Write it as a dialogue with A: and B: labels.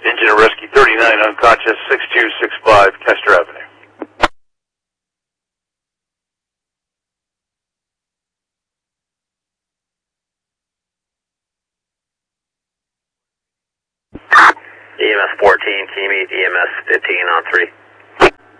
A: Engine of Rescue 39 unconscious, 6265 Kester Avenue.
B: EMS 14, can you meet EMS 15 on 3?